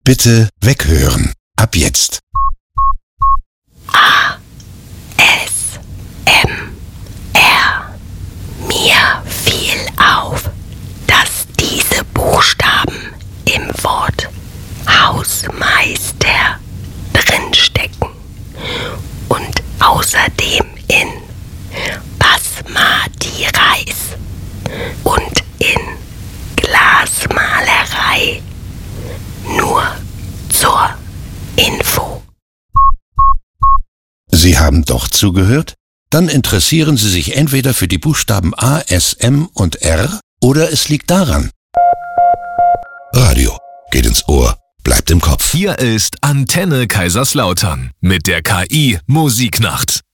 Bitte weghören. Ab jetzt. ASMR. Mir fiel auf, dass diese Buchstaben im Wort Hausmeister drinstecken und außerdem in Basmati Reis und in Glasmalerei. Nur zur Info. Sie haben doch zugehört? Dann interessieren Sie sich entweder für die Buchstaben A, S, M und R oder es liegt daran. Radio geht ins Ohr, bleibt im Kopf. Hier ist Antenne Kaiserslautern mit der KI Musiknacht.